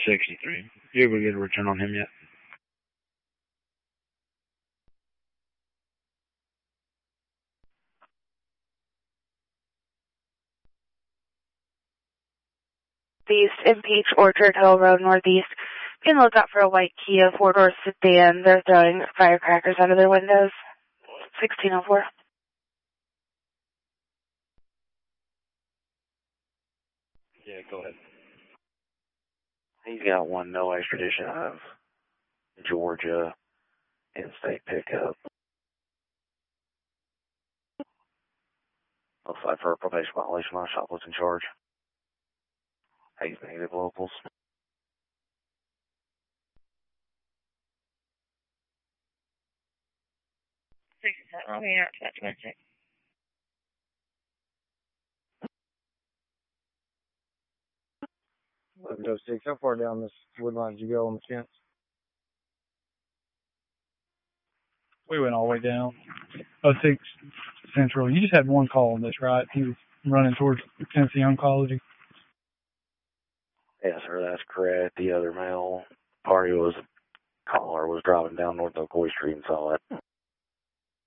63. You able to get a return on him yet? East in Peach Orchard Hill Road Northeast. You can look out for a white Kia four-door sedan. They're throwing firecrackers out of their windows. 1604. Yeah, go ahead. He's got one no extradition of Georgia in-state pickup. Looks like for a probation violation on shoplifting charge. He's native locals. I'll be out to that domestic. Go 6. How far down this wood line did you go on the fence? We went all the way down. 06 Central. You just had one call on this, right? He was running towards Tennessee Oncology. Yes, sir, that's correct. The other male party was caller was driving down North Ocoee Street and saw it.